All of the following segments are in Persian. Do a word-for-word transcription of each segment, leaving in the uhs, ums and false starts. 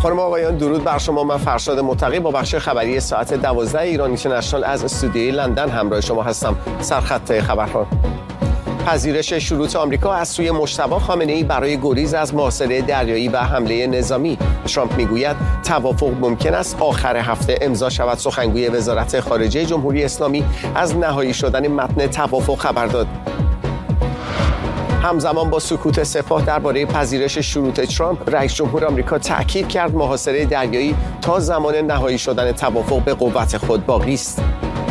خانم آقایان درود بر شما. من فرشاد متقی با بخش خبری ساعت دوازده ایران اینترنشنال از استودیوی لندن همراه شما هستم. سرخط خبرها: پذیرش شروط آمریکا از سوی مجتبی خامنه‌ای برای گریز از محاصره دریایی و حمله نظامی. ترامپ میگوید توافق ممکن است آخر هفته امضا شود. سخنگوی وزارت خارجه جمهوری اسلامی از نهایی شدن متن توافق خبر داد. همزمان با سکوت سپاه درباره پذیرش شروط ترامپ، رئیس جمهور آمریکا تاکید کرد محاصره دریایی تا زمان نهایی شدن توافق به قوت خود باقی است.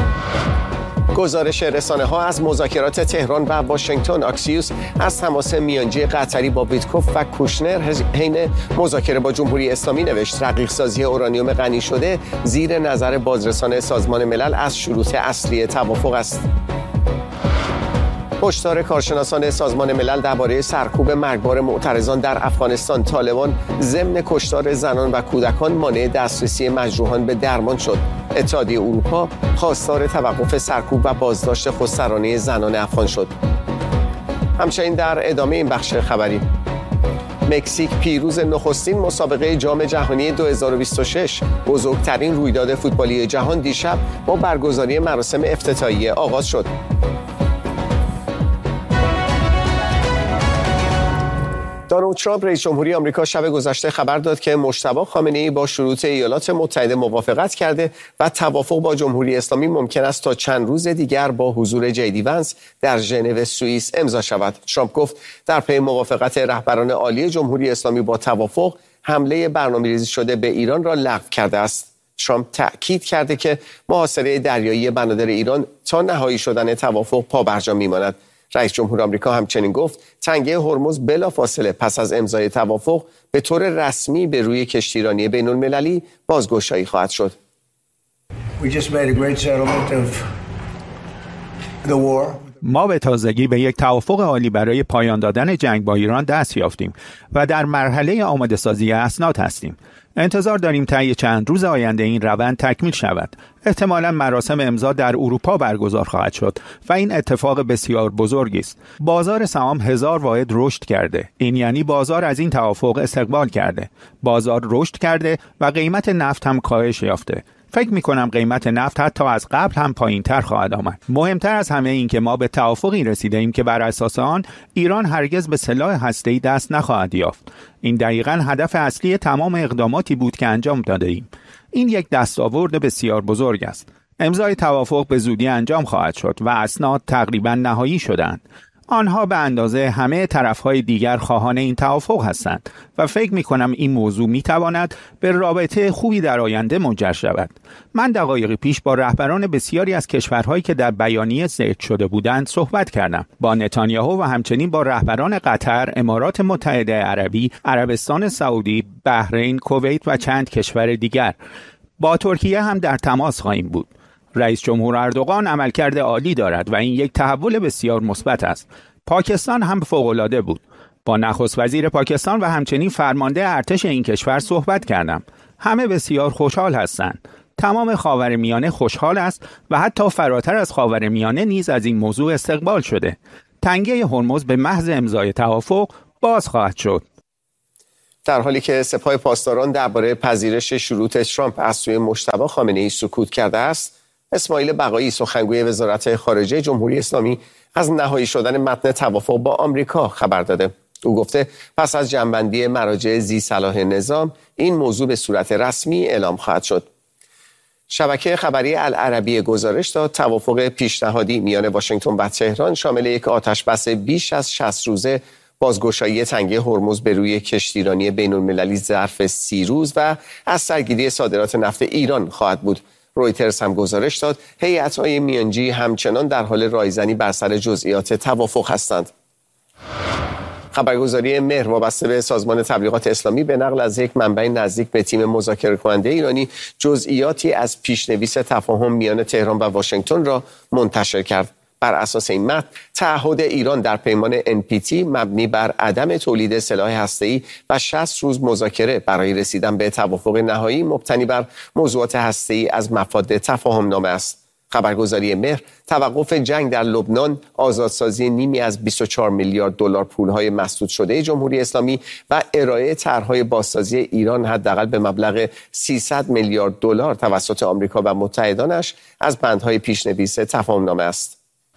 گزارش رسانه‌ها از مذاکرات تهران و واشنگتن: آکسیوس از تماس میانجی قطری با ویتکوف و کوشنر حین مذاکره با جمهوری اسلامی نوشت رقیق سازی اورانیوم غنی شده زیر نظر بازرسان سازمان ملل از شروط اصلی توافق است. هشدار کارشناسان سازمان ملل درباره سرکوب مرگبار معترضان در افغانستان: طالبان ضمن کشتار زنان و کودکان مانع دسترسی مجروحان به درمان شد. اتحادیه اروپا خواستار توقف سرکوب و بازداشت خودسرانه زنان افغان شد. همچنین در ادامه این بخش خبری: مکزیک پیروز نخستین مسابقه جام جهانی دو هزار و بیست و شش، بزرگترین رویداد فوتبالی جهان، دیشب با برگزاری مراسم افتتاحیه آغاز شد. دونالد ترامپ رئیس جمهوری آمریکا شب گذشته خبر داد که مجتبی خامنه‌ای با شروط ایالات متحده موافقت کرده و توافق با جمهوری اسلامی ممکن است تا چند روز دیگر با حضور جی دی ونس در ژنو سوئیس امضا شود. ترامپ گفت در پی موافقت رهبران عالی جمهوری اسلامی با توافق، حمله برنامه‌ریزی شده به ایران را لغو کرده است. ترامپ تأکید کرده که محاصره دریایی بنادر ایران تا نهایی شدن توافق پابرجا میماند. رئیس جمهور آمریکا همچنین گفت تنگه هرمز بلافاصله پس از امضای توافق به طور رسمی به روی کشتیرانی بین‌المللی بازگشایی خواهد شد. ما به تازگی به یک توافق عالی برای پایان دادن جنگ با ایران دست یافتیم و در مرحله آماده سازی اسناد هستیم. انتظار داریم طی چند روز آینده این روند تکمیل شود. احتمالاً مراسم امضا در اروپا برگزار خواهد شد و این اتفاق بسیار بزرگی است. بازار سهام هزار واحد رشد کرده. این یعنی بازار از این توافق استقبال کرده. بازار رشد کرده و قیمت نفت هم کاهش یافته. فکر می کنم قیمت نفت حتی از قبل هم پایین تر خواهد آمد. مهمتر از همه این که ما به توافقی رسیده ایم که بر اساس آن ایران هرگز به سلاح هسته‌ای دست نخواهد یافت. این دقیقاً هدف اصلی تمام اقداماتی بود که انجام داده ایم. این یک دستاورد بسیار بزرگ است. امضای توافق به زودی انجام خواهد شد و اسناد تقریباً نهایی شدند. آنها به اندازه همه طرفهای دیگر خواهان این توافق هستند و فکر می کنم این موضوع می تواند به رابطه خوبی در آینده منجر شود. من دقایقی پیش با رهبران بسیاری از کشورهایی که در بیانیه ذکر شده بودند صحبت کردم. با نتانیاهو و همچنین با رهبران قطر، امارات متحده عربی، عربستان سعودی، بحرین، کویت و چند کشور دیگر. با ترکیه هم در تماس خواهیم بود. رئیس جمهور اردوغان عملکرد عالی دارد و این یک تحول بسیار مثبت است. پاکستان هم فوق‌العاده بود. با نخست وزیر پاکستان و همچنین فرمانده ارتش این کشور صحبت کردم. همه بسیار خوشحال هستند. تمام خاورمیانه خوشحال است و حتی فراتر از خاورمیانه نیز از این موضوع استقبال شده. تنگه هرمز به محض امضای توافق باز خواهد شد. در حالی که سپاه پاسداران درباره پذیرش شروط ترامپ از سوی مجتبی خامنه‌ای سکوت کرده است، اسماعیل بقایی سخنگوی وزارت خارجه جمهوری اسلامی از نهایی شدن متن توافق با آمریکا خبر داده. او گفته پس از جمع‌بندی مراجع ذی صلاح نظام این موضوع به صورت رسمی اعلام خواهد شد. شبکه خبری العربیه گزارش داد توافق پیشنهادی میان واشنگتن و تهران شامل یک آتشبس بیش از شصت روزه، بازگشایی تنگه هرمز به روی کشتیرانی بین‌المللی ظرف سی روز و از سرگیری صادرات نفت ایران خواهد بود. رویترز هم گزارش داد هیئت‌های میانجی همچنان در حال رایزنی بر سر جزئیات توافق هستند. خبرگزاری مهر وابسته به سازمان تبلیغات اسلامی به نقل از یک منبع نزدیک به تیم مذاکره کننده ایرانی جزئیاتی از پیشنویس تفاهم میان تهران و واشنگتن را منتشر کرد. بر اساس این متن تعهد ایران در پیمان ان پی تی مبنی بر عدم تولید سلاح هسته‌ای و شصت روز مذاکره برای رسیدن به توافق نهایی مبتنی بر موضوعات هسته‌ای از مفاد تفاهم نامه است. خبرگزاری مهر توقف جنگ در لبنان، آزادسازی نیمی از بیست و چهار میلیارد دلار پولهای مسدود شده جمهوری اسلامی و ارائه طرحهای بازسازی ایران حداقل به مبلغ سیصد میلیارد دلار توسط آمریکا و متحدانش از بندهای پیشنویس تفاهم‌نامه است.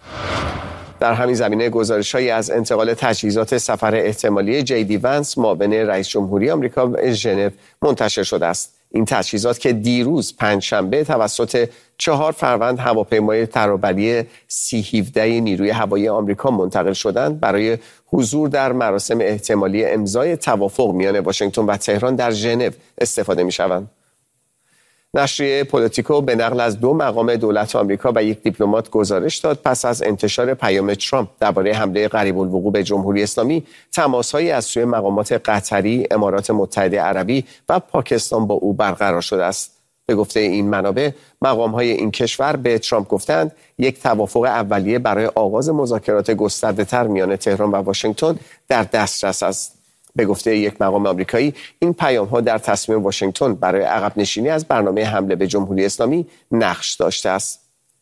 در همین زمینه گزارش‌هایی از انتقال تجهیزات سفر احتمالی جی دی ونس معاون رئیس جمهوری آمریکا به ژنو منتشر شده است. این تجهیزات که دیروز پنجشنبه توسط چهار فروند هواپیمای ترابری سی هفده نیروی هوایی آمریکا منتقل شدند برای حضور در مراسم احتمالی امضای توافق میان واشنگتن و تهران در ژنو استفاده می‌شوند. نشریه پولیتیکو به نقل از دو مقام دولت آمریکا و یک دیپلمات گزارش داد پس از انتشار پیام ترامپ درباره حمله قریب الوقوع به جمهوری اسلامی، تماس‌هایی از سوی مقامات قطری، امارات متحده عربی و پاکستان با او برقرار شده است. به گفته این منابع، مقام‌های این کشور به ترامپ گفتند یک توافق اولیه برای آغاز مذاکرات گسترده‌تر میان تهران و واشنگتن در دسترس است. به گفته یک مقام آمریکایی، این پیام‌ها در تصمیم واشنگتن برای عقب نشینی از برنامه حمله به جمهوری اسلامی نقش داشته است.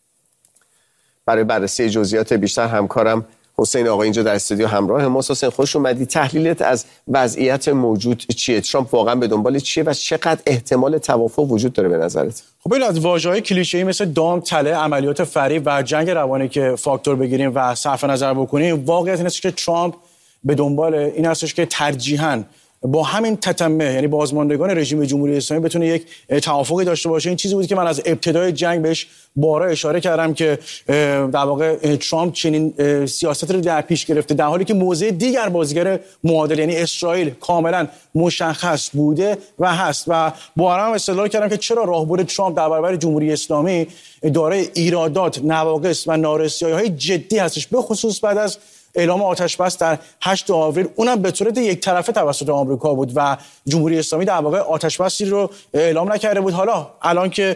برای بررسی جزئیات بیشتر همکارم حسین آقا اینجا در استودیو همراه ماست. حسین، خوش اومدی. تحلیلت از وضعیت موجود چیه؟ ترامپ واقعا به دنبال چیه و چقدر احتمال توافق وجود داره به نظرت؟ خب این از واژه‌های کلیشه‌ای مثل دام، تله، عملیات فریب و جنگ روانی که فاکتور بگیریم و صرف نظر بکنیم، واقعیت این است که ترامپ به دنبال این هستش که ترجیحاً با همین تتمه، یعنی بازماندگان رژیم جمهوری اسلامی، بتونه یک توافقی داشته باشه. این چیزی بود که من از ابتدای جنگ بهش بارها اشاره کردم که در واقع ترامپ چنین سیاستی رو در پیش گرفته در حالی که موضع دیگر بازیگر معادل یعنی اسرائیل کاملا مشخص بوده و هست. و بارها هم استدلال کردم که چرا راهبر ترامپ در برابر جمهوری اسلامی دارای ایرادات، نواقص و نارسایی‌های جدی هستش، به خصوص بعد از اعلام آتش بس در هشتم آوریل، اونم به صورت یک طرفه توسط آمریکا بود و جمهوری اسلامی در واقع آتش بسی رو اعلام نکرده بود. حالا الان که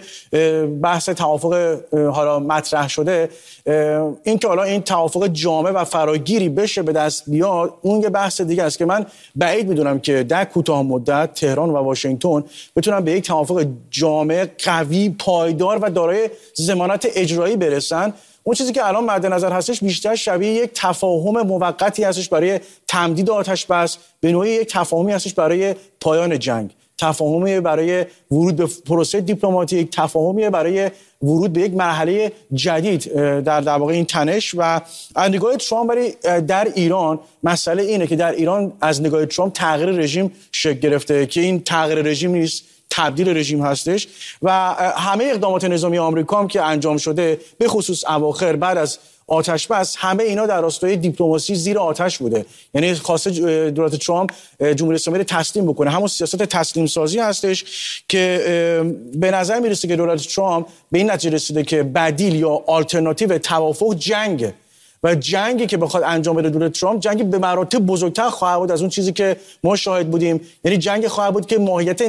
بحث توافق حالا مطرح شده، این که حالا این توافق جامع و فراگیری بشه به دست بیاد، اون یه بحث دیگه است که من بعید میدونم که در کوتاه مدت تهران و واشنگتن بتونن به یک توافق جامع، قوی، پایدار و دارای ضمانت اجرایی برسن. اون چیزی که الان مد نظر هستش بیشتر شبیه یک تفاهم موقتی هستش برای تمدید آتش بس، به نوعی یک تفاهمی هستش برای پایان جنگ، تفاهمی برای ورود به پروسه دیپلماتیک، تفاهمی برای ورود به یک مرحله جدید در در واقع این تنش. و از نگاه ترامپ برای در ایران مسئله اینه که در ایران از نگاه ترامپ تغییر رژیم شکل گرفته که این تغییر رژیم نیست، تبدیل رژیم هستش. و همه اقدامات نظامی آمریکا هم که انجام شده، به خصوص اواخر بعد از آتش بس، همه اینا در راستای دیپلماسی زیر آتش بوده. یعنی خواسته دولت ترامپ جمهوری اسلامی رو تسلیم بکنه. همون سیاست تسلیم سازی هستش که به نظر میرسه که دولت ترامپ به این نتیجه رسیده که بدیل یا آلترناتیو توافق جنگ و جنگی که بخواد انجام بده دولت ترامپ، جنگی به مراتب بزرگتر خواهد بود از اون چیزی که ما شاهد بودیم. یعنی جنگ خواهد بود که ماهیت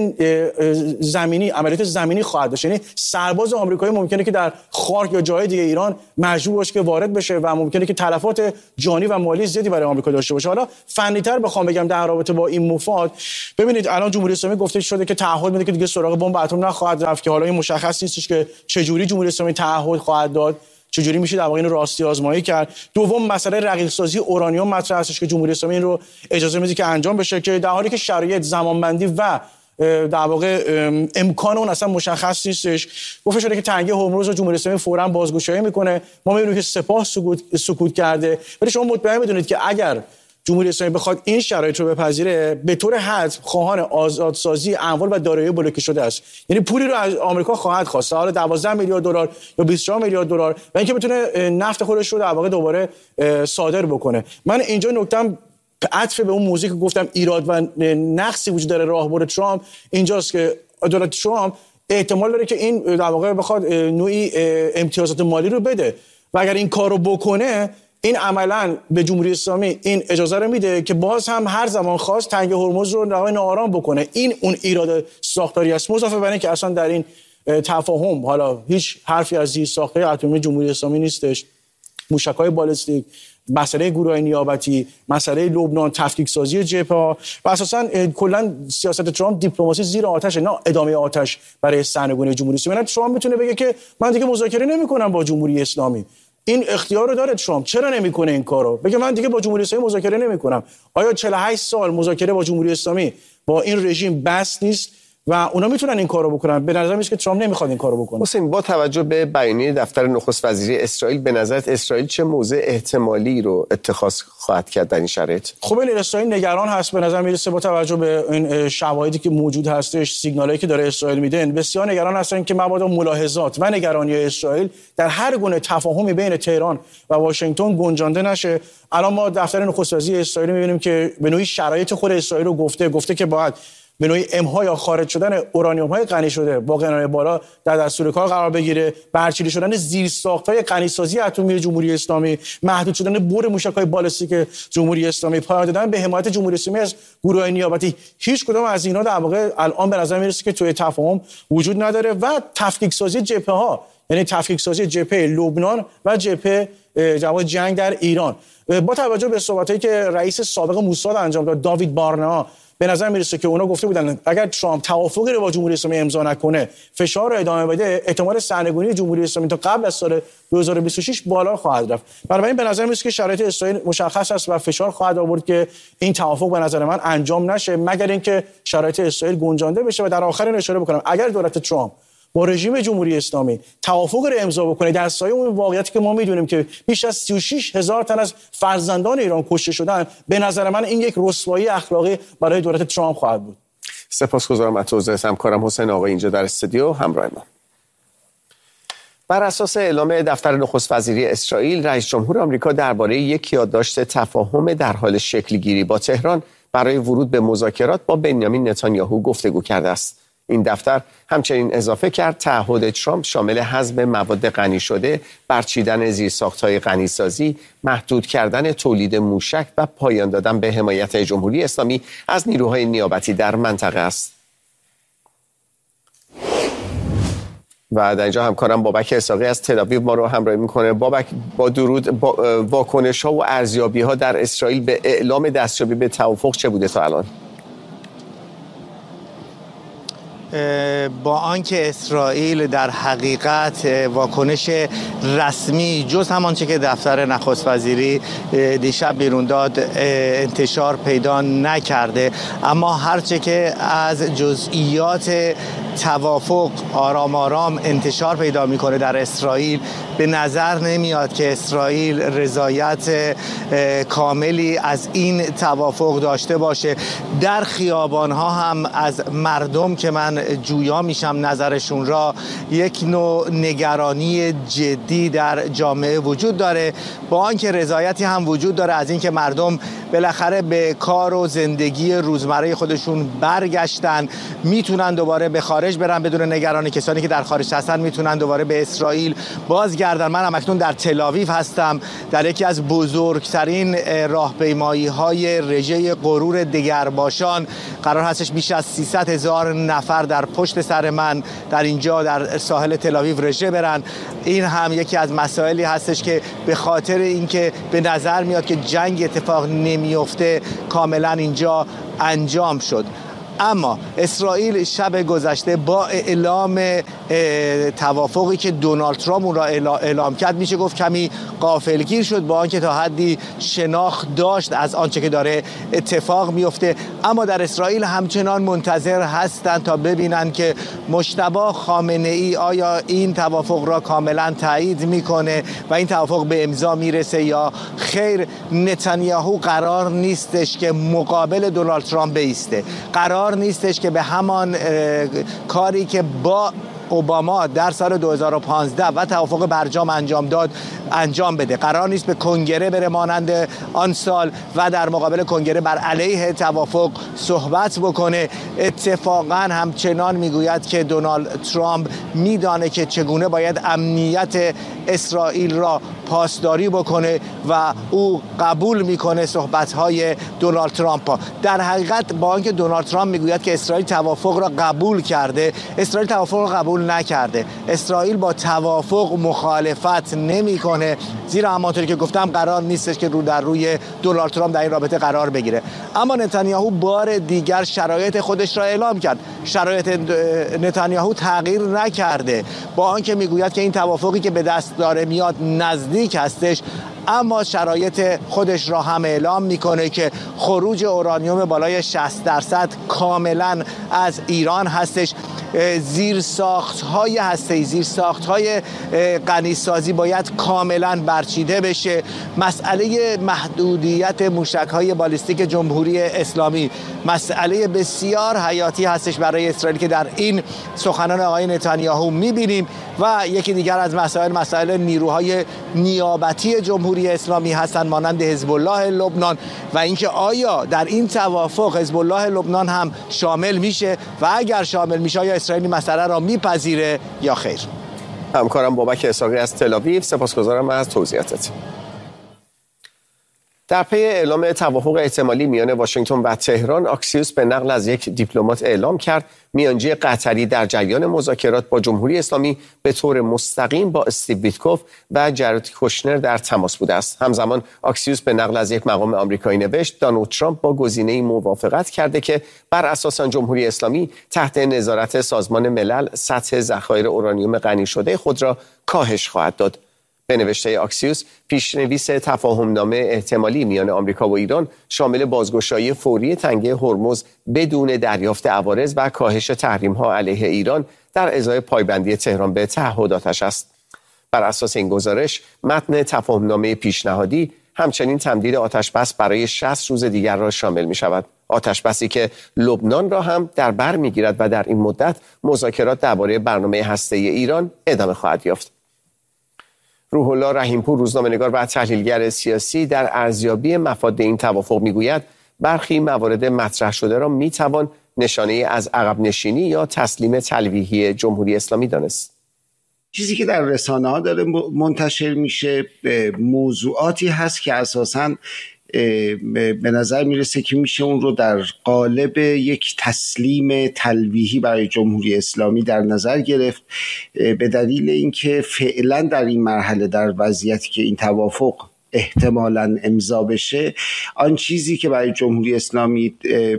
زمینی، عملیات زمینی خواهد داشت. یعنی سرباز آمریکایی ممکنه که در خارج یا جای دیگه ایران مجبور باشه که وارد بشه و ممکنه که تلفات جانی و مالی زیادی برای آمریکا داشته باشه. حالا فنی‌تر بخوام بگم در رابطه با این مفاد، ببینید الان جمهوری اسلامی گفته شده که تعهد میده که دیگه سراغ بمب اتم نخواهد رفت، که حالا این مشخص نیستش که چه جوری جمهوری اسلامی تعهد خواهد داد، چجوری میشه در واقع این راستی آزمایی کرد. دوم مسئله رقیق سازی اورانیوم مطرح هستش که جمهوری اسلامی این رو اجازه میده که انجام بشه، که در حالی که شرایط، زمانبندی و در واقع امکان اون اصلا مشخص نیستش. گفته شده که تنگه هرمز رو جمهوری اسلامی فوراً بازگشایی میکنه. ما میبینیم که سپاه سکوت سکوت کرده، ولی شما مطمئن بدونید که اگر جمهوری اسلامی بخواد این شرایط رو بپذیره، به طور حتم خواهان آزادسازی اموال و دارایی بلوکه شده است. یعنی پولی رو از آمریکا خواهد خواست، حالا دوازده میلیارد دلار یا بیست و چهار میلیارد دلار، و اینکه بتونه نفت خودش رو در واقع دوباره صادر بکنه. من اینجا نکتم عطف به اون موضوعی که گفتم ایراد و نقصی وجود داره راهبر ترامپ اینجاست که دولت ترامپ احتمال داره که این در واقع بخواد نوعی امتیازات مالی رو بده و اگر این کارو بکنه، این عملاً به جمهوری اسلامی این اجازه رو میده که باز هم هر زمان خواست تنگ هرمز رو نهایی ناآرام بکنه. این اون ایراد ساختاری است، مضافه بر این که اصلا در این تفاهم حالا هیچ حرفی از زیر ساخته اتمی جمهوری اسلامی نیستش، موشک‌های بالستیک مسئله گروه‌های نیابتی، مسئله لبنان، تفکیک سازی جبهه‌ها و اساساً کلا سیاست ترامپ دیپلماسی زیر آتش، نه ادامه آتش برای سرنگونی جمهوری اسلامی. ترامپ میتونه بگه که من دیگه مذاکره نمی‌کنم با جمهوری اسلامی. این اختیار رو داره ترامپ. چرا نمیکنه این کارو؟ بگه من دیگه با جمهوری اسلامی مذاکره نمی‌کنم. آیا چهل و هشت سال مذاکره با جمهوری اسلامی با این رژیم بس نیست و اونا میتونن این کارو بکنن؟ به نظر میاد که ترامپ نمیخواد این کارو بکنه. حسین، با توجه به بیانیه دفتر نخست وزیری اسرائیل، به نظرت اسرائیل چه موضع احتمالی رو اتخاذ خواهد کرد در این شرایط؟ خب این اسرائیل نگران هست. به نظر میرسه با توجه به این شواهدی که موجود هستش، سیگنالایی که داره اسرائیل میده، بسیار نگران هستن که مبادا ملاحظات و نگرانی اسرائیل در هر گونه تفاهمی بین تهران و واشنگتن گنجانده نشه. الان ما دفتر نخست وزیری اسرائیل میبینیم که به نوعی شرایط خود اسرائیل رو گفته گفته که باید به نوعی امها یا خارج شدن اورانیوم های غنی شده با قنای بالا در دستور کار قرار بگیره، برچیده شدن زیرساخت‌های غنیسازی اتمی جمهوری اسلامی، محدود شدن بور موشک‌های بالستیک جمهوری اسلامی، پایان دادن به حمایت جمهوری اسلامی از گروه‌های نیابتی. هیچ کدام از اینا در واقع الان به نظر میرسه که توی تفاهم وجود نداره. و تفکیک سازی جبهه‌ها، یعنی تفکیک سازی جبهه لبنان و جبهه جواد جنگ در ایران، با توجه به صحبتایی که رئیس سابق موساد انجام داد، داوید بارنئا، به نظر میرسه که اونا گفته بودن اگر ترامپ توافقی رو با جمهوری اسلامی امضا نکنه، فشار رو ادامه بده، احتمال سرنگونی جمهوری اسلامی تا قبل از سال دو هزار و بیست و شش بالا خواهد رفت. بنابراین به نظر میرسه که شرایط اسرائیل مشخص است و فشار خواهد آورد که این توافق به نظر من انجام نشه، مگر اینکه شرایط اسرائیل گنجانده بشه. و در آخر این اشاره بکنم اگر دولت ترامپ با رژیم جمهوری اسلامی توافق رو امضا بکنه، در سایه اون واقعیتی که ما میدونیم که بیش از سی و شش هزار تن از فرزندان ایران کشته شدن، به نظر من این یک رسوایی اخلاقی برای دولت ترامپ خواهد بود. سپاسگزارم از توضیحات همکارم حسین آقایی اینجا در استودیو همراه ما. بر اساس اعلام دفتر نخست وزیری اسرائیل، رئیس جمهور آمریکا درباره یک یادداشت تفاهم در حال شکل‌گیری با تهران برای ورود به مذاکرات با بنیامین نتانیاهو گفتگو کرده است. این دفتر همچنین اضافه کرد تعهد ترامپ شامل حذف مواد غنی شده، برچیدن زیرساخت‌های غنیسازی، محدود کردن تولید موشک و پایان دادن به حمایت جمهوری اسلامی از نیروهای نیابتی در منطقه است. و در اینجا همکارم بابک اسحاقی از تل‌آویو ما رو همراهی میکنه. بابک، با درود، با واکنش‌ها و ارزیابی‌ها در اسرائیل به اعلام دستیابی به توافق چه بوده تا الان؟ با آنکه اسرائیل در حقیقت واکنش رسمی جز همانچه که دفتر نخست وزیری دیشب بیرون داد انتشار پیدا نکرده، اما هرچه که از جزئیات توافق آرام آرام انتشار پیدا میکنه در اسرائیل، به نظر نمیاد که اسرائیل رضایت کاملی از این توافق داشته باشه. در خیابانها هم از مردم که من جویا میشم نظرشون را، یک نوع نگرانی جدی در جامعه وجود داره، با آنکه رضایتی هم وجود داره از اینکه مردم بالاخره به کار و زندگی روزمره خودشون برگشتن، میتونن دوباره به خارج برن بدون نگرانی. کسانی که در خارج هستن میتونن دوباره به اسرائیل بازگردن. من هم اکنون در تل‌آویو هستم، در یکی از بزرگترین راهپیمایی های رژه غرور دگرباشان. قرار هستش بیش از سیصد هزار نفر در پشت سر من در اینجا در ساحل تل‌آویو رژه برن. این هم یکی از مسائلی هستش که به خاطر اینکه به نظر میاد که جنگ اتفاق نمیفته کاملا اینجا انجام شد. اما اسرائیل شب گذشته با اعلام توافقی که دونالد ترامپ اون را اعلام کرد، میشه گفت کمی غافلگیر شد، با آنکه تا حدی شناخت داشت از آنچه که داره اتفاق میفته. اما در اسرائیل همچنان منتظر هستند تا ببینن که مجتبی خامنه‌ای آیا این توافق را کاملا تایید میکنه و این توافق به امضا میرسه یا خیر. نتانیاهو قرار نیستش که مقابل دونالد ترامپ بایسته، قرار نیستش که به همان کاری که با اوباما در سال دو هزار و پانزده و توافق برجام انجام داد انجام بده. قرار نیست به کنگره بره مانند آن سال و در مقابل کنگره بر علیه توافق صحبت بکنه. اتفاقا همچنان میگوید که دونالد ترامپ میدانه که چگونه باید امنیت اسرائیل را پاسداری بکنه و او قبول میکنه صحبت‌های دونالد ترامپ. در حقیقت با اینکه دونالد ترامپ میگوید که اسرائیل توافق را قبول کرده، اسرائیل توافق را قبول نکرده. اسرائیل با توافق مخالفت نمیکنه، زیرا همانطوری که گفتم قرار نیستش که رو در روی دونالد ترامپ در این رابطه قرار بگیره. اما نتانیاهو بار دیگر شرایط خودش را اعلام کرد. شرایط نتانیاهو تغییر نکرده، با آنکه میگوید که این توافقی که به دست داره میاد نزدیک هستش، اما شرایط خودش را هم اعلام میکنه که خروج اورانیوم بالای شصت درصد کاملا از ایران هستش. زیرساخت‌های هسته‌ای، زیرساخت‌های غنیسازی باید کاملا برچیده بشه. مسئله محدودیت موشک‌های بالیستیک جمهوری اسلامی مسئله بسیار حیاتی هستش برای اسرائیل که در این سخنان آقای نتانیاهو می‌بینیم. و یکی دیگر از مسائل مسائل نیروهای نیابتی جمهوری اسلامی هستند مانند حزب الله لبنان و اینکه آیا در این توافق حزب الله لبنان هم شامل میشه و اگر شامل میشه آیا اسرائیل مسئله را میپذیره یا خیر. همکارم بابک اسحاقی از تل‌آویو، سپاسگزارم از توضیحاتت. در پی اعلام توافق احتمالی میان واشنگتن و تهران، آکسیوس به نقل از یک دیپلمات اعلام کرد میانجی قطری در جریان مذاکرات با جمهوری اسلامی به طور مستقیم با استیو ویتکوف و جارد کوشنر در تماس بوده است. همزمان آکسیوس به نقل از یک مقام آمریکایی نوشت دونالد ترامپ با گزینه‌ای موافقت کرده که بر اساس آن جمهوری اسلامی تحت نظارت سازمان ملل سطح ذخایر اورانیوم غنی شده خود را کاهش خواهد داد. به نوشته آکسیوس، پیشنویس تفاهمنامه احتمالی میان آمریکا و ایران شامل بازگشایی فوری تنگه هرمز بدون دریافت عوارض و کاهش تحریم‌ها علیه ایران در ازای پایبندی تهران به تعهداتش است. بر اساس این گزارش، متن تفاهمنامه پیشنهادی همچنین تمدید آتشبس برای شصت روز دیگر را شامل می شود. آتشبسی که لبنان را هم در بر می گیرد و در این مدت مذاکرات درباره برنامه هسته‌ای ایران ادامه خواهد یافت. روح الله رحیمپور، روزنامه‌نگار و تحلیلگر سیاسی، در ارزیابی مفاد این توافق میگوید برخی موارد مطرح شده را میتوان نشانه از عقب نشینی یا تسلیم تلویحی جمهوری اسلامی دانست. چیزی که در رسانه ها داره منتشر میشه موضوعاتی هست که اساساً به نظر میرسه که میشه اون رو در قالب یک تسلیم تلویحی برای جمهوری اسلامی در نظر گرفت، به دلیل اینکه فعلا در این مرحله در وضعیتی که این توافق احتمالاً امضا بشه، آن چیزی که برای جمهوری اسلامی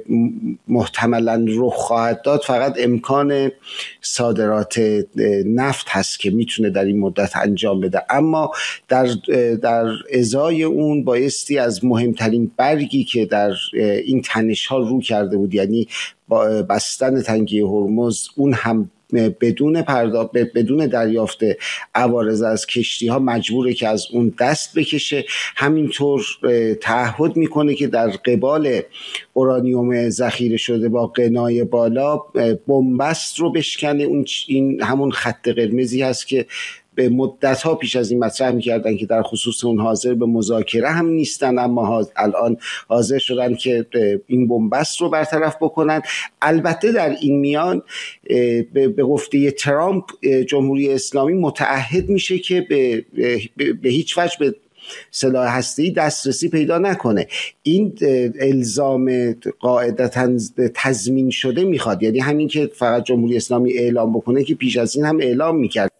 محتملاً رخ خواهد داد فقط امکان صادرات نفت هست که میتونه در این مدت انجام بده. اما در در ازای اون بایستی از مهمترین برگی که در این تنش ها رو کرده بود، یعنی بستن تنگه هرمز، اون هم بدون پرداخت بدون دریافت عوارض از کشتی ها مجبوره که از اون دست بکشه. همینطور تعهد میکنه که در قبال اورانیوم ذخیره شده با غنای بالا بنبست رو بشکنه. اون این همون خط قرمزی هست که به مدت ها پیش از این مطرح میکردن که در خصوص اون حاضر به مذاکره هم نیستن، اما الان حاضر شدن که این بنبست رو برطرف بکنن. البته در این میان به گفته ترامپ جمهوری اسلامی متعهد میشه که به, به هیچ وجه به سلاح هسته‌ای دسترسی پیدا نکنه. این الزام قاعدتاً تضمین شده میخواد، یعنی همین که فقط جمهوری اسلامی اعلام بکنه که پیش از این هم اعلام میکرد.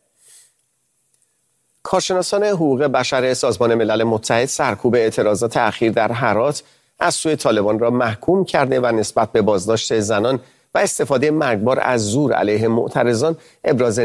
کارشناسان حقوق بشر سازمان ملل متحد سرکوب اعتراضات اخیر در هرات از سوی طالبان را محکوم کرده و نسبت به بازداشت زنان و استفاده مرگبار از زور علیه معترضان ابراز